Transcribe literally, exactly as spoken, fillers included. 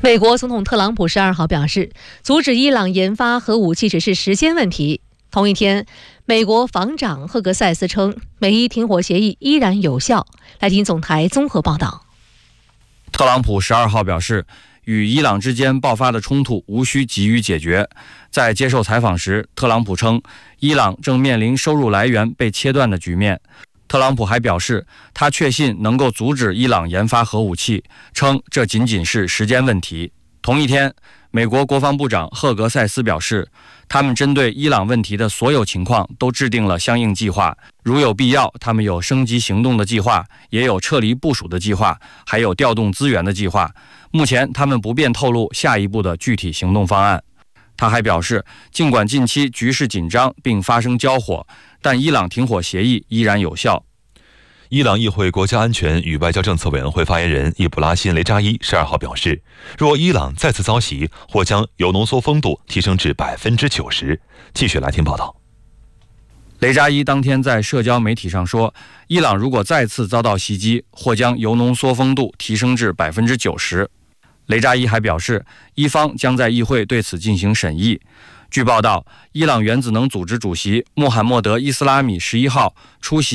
美国总统特朗普十二号表示，阻止伊朗研发核武器只是时间问题。同一天，美国防长赫格塞斯称，美伊停火协议依然有效。来听总台综合报道。 特朗普十二号表示，与伊朗之间爆发的冲突无需急于解决。在接受采访时，特朗普称，伊朗正面临收入来源被切断的局面。特朗普还表示，他确信能够阻止伊朗研发核武器，称这仅仅是时间问题。同一天，美国国防部长赫格塞斯表示，他们针对伊朗问题的所有情况都制定了相应计划，如有必要，他们有升级行动的计划，也有撤离部署的计划，还有调动资源的计划。目前，他们不便透露下一步的具体行动方案。他还表示，尽管近期局势紧张并发生交火，但伊朗停火协议依然有效。 伊朗议会国家安全与外交政策委员会发言人易卜拉欣·雷扎伊十二号表示，若伊朗再次遭袭，或将铀浓缩丰度提升至百分之九十。继续来听报道。 雷扎伊当天在社交媒体上说，伊朗如果再次遭到袭击，或将铀浓缩丰度提升至百分之九十。雷扎伊还表示，伊方将在议会对此进行审议。据报道，伊朗原子能组织主席穆罕默德·伊斯拉米十一号出席